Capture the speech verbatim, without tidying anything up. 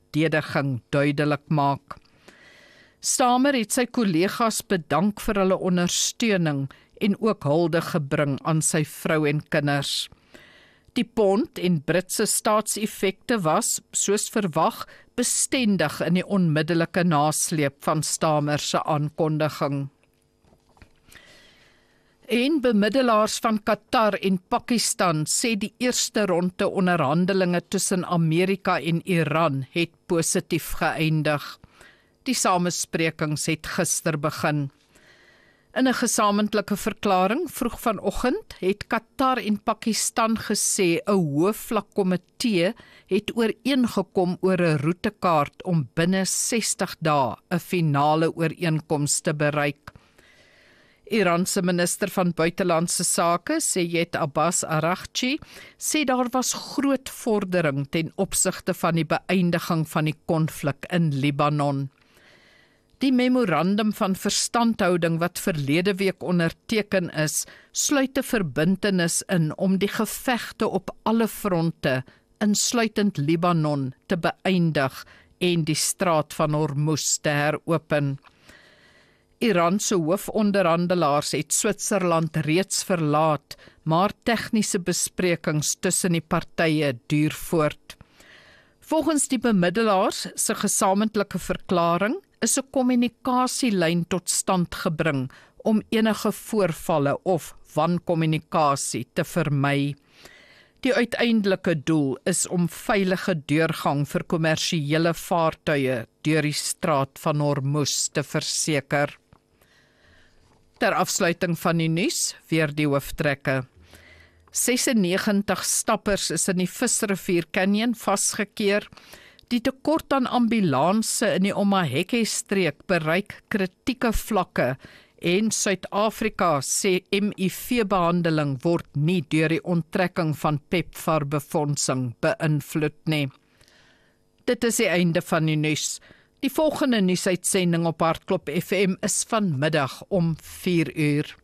verdediging duidelik maak. Stamer het sy kollegas bedank vir hulle ondersteuning en ook hulde gebring aan sy vrou en kinders. Die pond en Britse staatseffekte was, soos verwag, bestendig in die onmiddellike nasleep van Stamer se aankondiging. En bemiddelaars van Qatar en Pakistan sê die eerste ronde onderhandelinge tussen Amerika en Iran het positief geëindig. Die samesprekings het gister begin. In 'n gesamentlike verklaring vroeg vanoggend het Qatar en Pakistan gesê 'n hoëvlak komitee het ooreengekom oor 'n roetekaart om binne sestig dae 'n finale ooreenkoms te bereik. Iranse minister van buitelandse sake, Seyed Abbas Araghchi, sê daar was groot vordering ten opsigte van die beëindiging van die konflik in Libanon. Die memorandum van verstandhouding wat verlede week onderteken is, sluit 'n verbintenis in om die gevegte op alle fronte, insluitend Libanon, te beëindig en die straat van Hormuz te heropen. Iranse hoofonderhandelaars het Switserland reeds verlaat, maar tegniese besprekings tussen die partye duur voort. Volgens die bemiddelaars se gesamentlike verklaring is 'n kommunikasielyn tot stand gebring om enige voorvalle of wankommunikasie te vermy. Die uiteindelike doel is om veilige deurgang vir kommersiële vaartuie deur die straat van Hormuz te verseker. Ter afsluiting van die nuus, weer die hooftrekke. sesennegentig stappers is in die Visrivier Canyon vasgekeer. Die tekort aan ambulanse in die Omaheke-streek bereik kritieke vlakke en Suid-Afrika sê M I V-behandeling word nie deur die onttrekking van PEPFAR-befondsing beïnvloed nie. Dit is die einde van die nuus. Die volgende nuusuitsending op Hartklop F M is vanmiddag om vier uur.